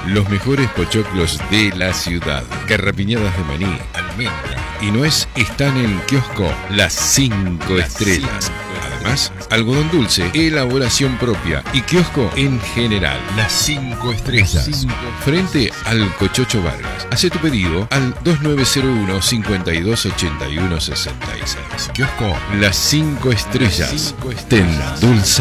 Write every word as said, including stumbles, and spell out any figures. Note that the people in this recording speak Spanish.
Los mejores pochoclos de la ciudad. Garrapiñadas de maní, almendra y nuez están en Kiosco Las Cinco Estrellas. Además, algodón dulce, elaboración propia y kiosco en general. Las Cinco Estrellas. Frente al Cochocho Vargas. Hacé tu pedido al dos nueve cero uno, cinco dos ocho uno seis seis. Kiosco Las Cinco Estrellas. Te endulza